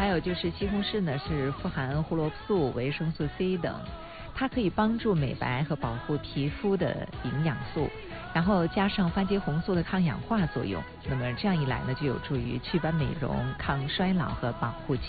有就是西红柿呢是富含胡萝卜素、维生素 C 等，它可以帮助美白和保护皮肤的营养素，然后加上番茄红素的抗氧化作用，那么这样一来呢，就有助于祛斑美容、抗衰老和保护肌